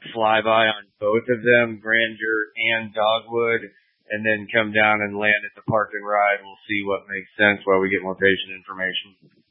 flyby on both of them, Grandeur and Dogwood, and then come down and land at the park and ride. We'll see what makes sense while we get more patient information.